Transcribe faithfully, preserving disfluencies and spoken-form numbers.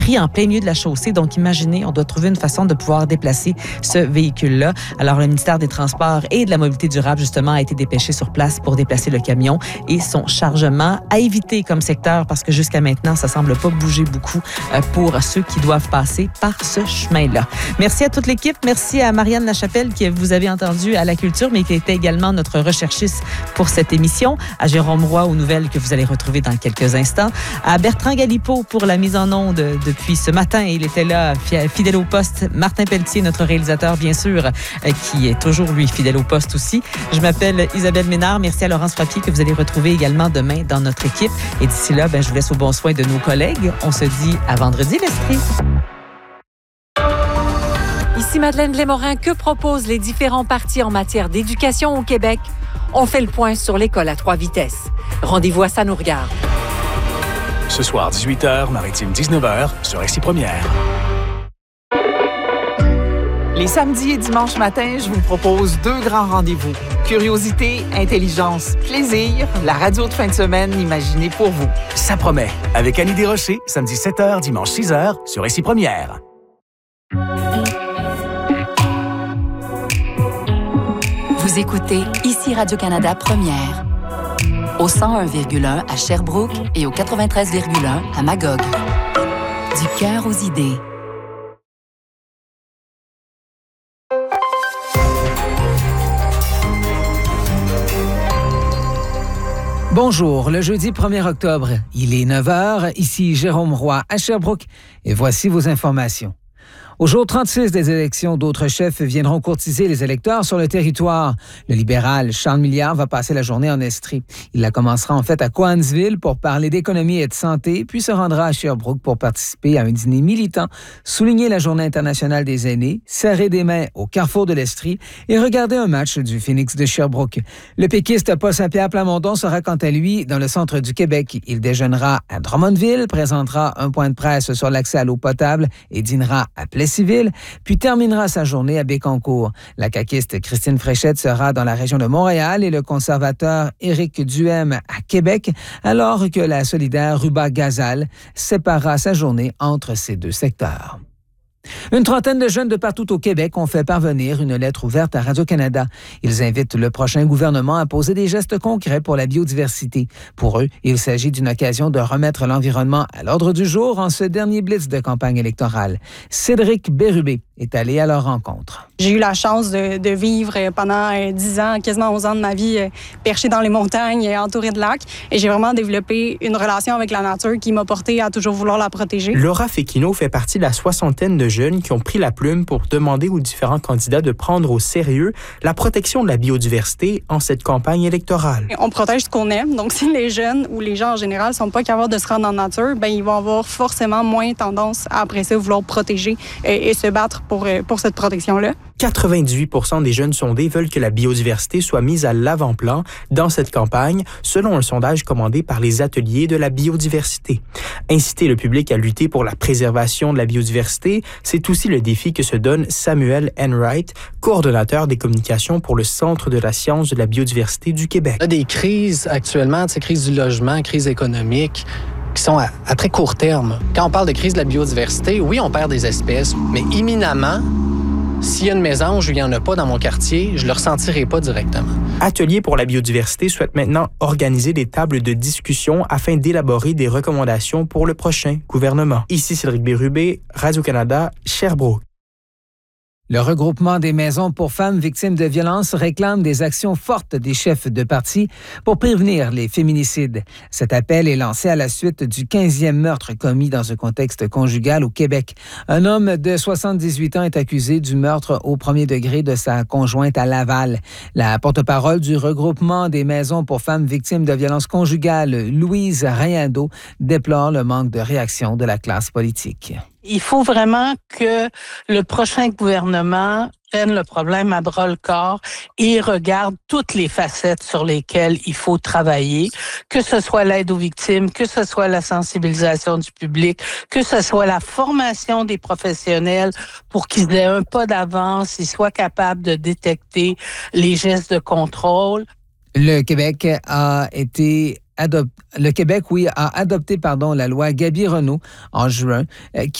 pris en plein milieu de la chaussée. Donc, imaginez, on doit trouver une façon de pouvoir déplacer ce véhicule-là. Alors, le ministère des Transports et de la Mobilité durable, justement, a été dépêché sur place pour déplacer le camion et son chargement à éviter comme secteur parce que jusqu'à maintenant, ça semble pas bouger beaucoup pour ceux qui doivent passer par ce chemin-là. Merci à toute l'équipe. Merci à Marianne Lachapelle qui vous avez entendu à la culture, mais qui était également notre recherchiste pour cette émission. À Jérôme Roy aux nouvelles que vous allez retrouver dans quelques instants. À Bertrand Galipeau pour la mise en onde depuis ce matin. Il était là, fidèle au poste. Martin Pelletier, notre réalisateur, bien sûr, qui est toujours, lui, fidèle au poste aussi. Je m'appelle Isabelle Ménard. Merci à Laurence Papier que vous allez retrouver également demain dans notre équipe. Et d'ici là, ben, je vous laisse au bon soin de nos collègues. On se dit à vendredi, l'Esprit. Ici Madeleine Blais-Morin. Que proposent les différents partis en matière d'éducation au Québec? On fait le point sur l'école à trois vitesses. Rendez-vous à Ça nous regarde. Ce soir, dix-huit heures, Maritime dix-neuf heures, sur Ici Première. Les samedis et dimanches matins, je vous propose deux grands rendez-vous. Curiosité, intelligence, plaisir, la radio de fin de semaine imaginée pour vous. Ça promet. Avec Annie Desrochers, samedi sept heures, dimanche six heures, sur Ici Première. Vous écoutez Ici Radio-Canada Première. Au cent un virgule un à Sherbrooke et au quatre-vingt-treize virgule un à Magog. Du cœur aux idées. Bonjour, le jeudi premier octobre, il est neuf heures, ici Jérôme Roy à Sherbrooke et voici vos informations. Au jour trente-six des élections, d'autres chefs viendront courtiser les électeurs sur le territoire. Le libéral Charles Milliard va passer la journée en Estrie. Il la commencera en fait à Cowansville pour parler d'économie et de santé, puis se rendra à Sherbrooke pour participer à un dîner militant, souligner la Journée internationale des aînés, serrer des mains au carrefour de l'Estrie et regarder un match du Phoenix de Sherbrooke. Le péquiste Paul Saint-Pierre Plamondon sera quant à lui dans le centre du Québec. Il déjeunera à Drummondville, présentera un point de presse sur l'accès à l'eau potable et dînera à Plessis civile, puis terminera sa journée à Bécancour. La caquiste Christine Fréchette sera dans la région de Montréal et le conservateur Éric Duhem à Québec, alors que la solidaire Ruba Gazal séparera sa journée entre ces deux secteurs. Une trentaine de jeunes de partout au Québec ont fait parvenir une lettre ouverte à Radio-Canada. Ils invitent le prochain gouvernement à poser des gestes concrets pour la biodiversité. Pour eux, il s'agit d'une occasion de remettre l'environnement à l'ordre du jour en ce dernier blitz de campagne électorale. Cédric Bérubé est allé à leur rencontre. J'ai eu la chance de, de vivre pendant dix ans, quasiment onze ans de ma vie, perché dans les montagnes, entouré de lacs. Et j'ai vraiment développé une relation avec la nature qui m'a porté à toujours vouloir la protéger. Laura Féquino fait partie de la soixantaine de jeunes qui ont pris la plume pour demander aux différents candidats de prendre au sérieux la protection de la biodiversité en cette campagne électorale. On protège ce qu'on aime. Donc, si les jeunes ou les gens en général ne sont pas capables de se rendre en nature, ben ils vont avoir forcément moins tendance à, après ça, vouloir protéger et, et se battre pour, pour cette protection-là. quatre-vingt-dix pour cent des jeunes sondés veulent que la biodiversité soit mise à l'avant-plan dans cette campagne, selon un sondage commandé par les ateliers de la biodiversité. Inciter le public à lutter pour la préservation de la biodiversité, c'est aussi le défi que se donne Samuel Enright, coordonnateur des communications pour le Centre de la science de la biodiversité du Québec. Il y a des crises actuellement, crise du logement, crise économique, qui sont à, à très court terme. Quand on parle de crise de la biodiversité, oui, on perd des espèces, mais imminemment, s'il y a une mésange ou il n'y en a pas dans mon quartier, je ne le ressentirai pas directement. Atelier pour la biodiversité souhaite maintenant organiser des tables de discussion afin d'élaborer des recommandations pour le prochain gouvernement. Ici Cédric Bérubé, Radio-Canada, Sherbrooke. Le regroupement des maisons pour femmes victimes de violences réclame des actions fortes des chefs de parti pour prévenir les féminicides. Cet appel est lancé à la suite du quinzième meurtre commis dans un contexte conjugal au Québec. Un homme de soixante-dix-huit ans est accusé du meurtre au premier degré de sa conjointe à Laval. La porte-parole du regroupement des maisons pour femmes victimes de violences conjugales, Louise Rayando, déplore le manque de réaction de la classe politique. Il faut vraiment que le prochain gouvernement prenne le problème à bras-le-corps et regarde toutes les facettes sur lesquelles il faut travailler, que ce soit l'aide aux victimes, que ce soit la sensibilisation du public, que ce soit la formation des professionnels pour qu'ils aient un pas d'avance, ils soient capables de détecter les gestes de contrôle. Le Québec a été adopte, le Québec, oui, a adopté, pardon, la loi Gaby-Renaud en juin, euh, qui